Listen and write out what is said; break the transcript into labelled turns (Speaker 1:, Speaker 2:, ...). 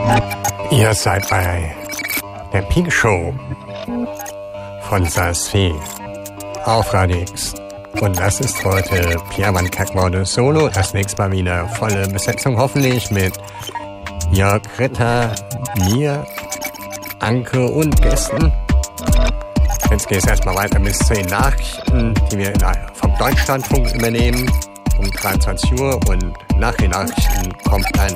Speaker 1: Ihr seid bei der Pink Show von Saas-Fee auf Radio X. Und das ist heute Pierre van Kerkworde Solo. Das nächste Mal wieder volle Besetzung, hoffentlich mit Jörg Ritter, mir, Anke und Gästen. Jetzt geht es erstmal weiter bis 10 Nachrichten, die wir vom Deutschlandfunk übernehmen um 23 Uhr. Und nach den Nachrichten kommt dann